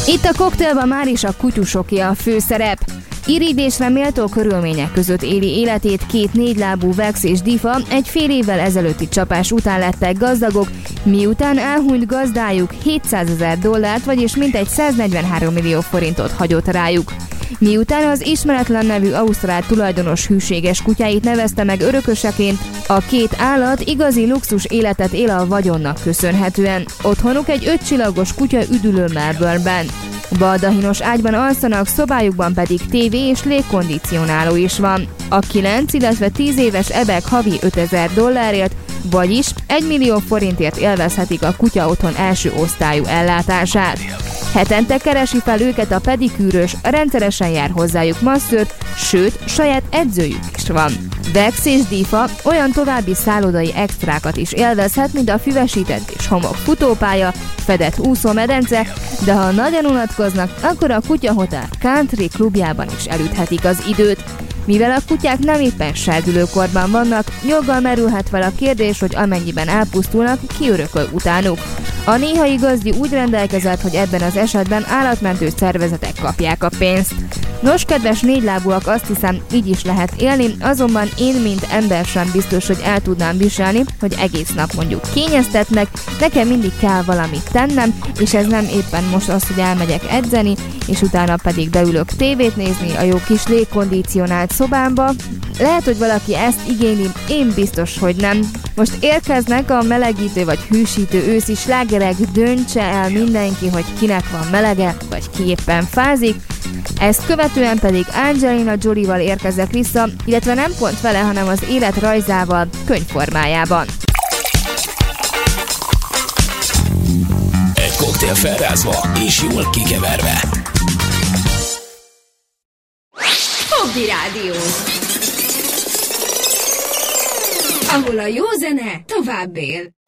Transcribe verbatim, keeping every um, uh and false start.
Itt a koktélban már is a kutyusoké a főszerep. Irigylésre méltó körülmények között éli életét két négylábú Vex és Diffa egy fél évvel ezelőtti csapás után lettek gazdagok, miután elhunyt gazdájuk hétszázezer dollárt, vagyis mintegy száznegyvenhárom millió forintot hagyott rájuk. Miután az ismeretlen nevű ausztrál tulajdonos hűséges kutyáit nevezte meg örököseként, a két állat igazi luxus életet él a vagyonnak köszönhetően. Otthonuk egy ötcsillagos kutya üdülő Melbourneben. Baldahinos ágyban alszanak, szobájukban pedig tévé és légkondicionáló is van. A kilenc, illetve tíz éves ebek havi ötezer dollárért, vagyis egy millió forintért élvezhetik a kutya otthon első osztályú ellátását. Hetente keresi fel őket a pedikűrös, rendszeresen jár hozzájuk masször, sőt, saját edzőjük is van. Vex és Diffa olyan további szállodai extrákat is élvezhet, mint a füvesített és homok futópálya, fedett úszómedence, de ha nagyon unatkoznak, akkor a Kutyahotel Country klubjában is elüthetik az időt. Mivel a kutyák nem éppen serdülőkorban vannak, joggal merülhet fel a kérdés, hogy amennyiben elpusztulnak, ki örököl utánuk. A néhai gazdi úgy rendelkezett, hogy ebben az esetben állatmentő szervezetek kapják a pénzt. Nos, kedves négylábúak, azt hiszem, így is lehet élni, azonban én, mint ember sem biztos, hogy el tudnám viselni, hogy egész nap mondjuk kényeztetnek, nekem mindig kell valamit tennem, és ez nem éppen most az, hogy elmegyek edzeni, és utána pedig beülök tévét nézni a jó kis légkondicionált szobámba. Lehet, hogy valaki ezt igényli, én biztos, hogy nem. Most érkeznek a melegítő vagy hűsítő őszi slágerek, döntse el mindenki, hogy kinek van melege, vagy ki éppen fázik. Ezt követően pedig Angelina Jolie-val érkezek vissza, illetve nem pont vele, hanem az élet rajzával, könyvformájában. Egy koktél felrázva és jól kikeverve. Fogdi Rádió, ahol a jó zene tovább él.